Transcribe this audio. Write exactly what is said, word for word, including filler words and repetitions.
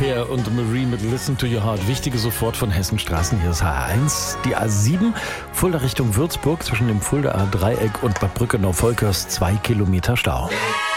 Air und Marie mit Listen to Your Heart. Wichtige sofort von Hessenstraßen. Hier ist H eins. Die A sieben, Fulda Richtung Würzburg, zwischen dem Fuldaer Dreieck und Bad Brückenau-Volkers zwei Kilometer Stau.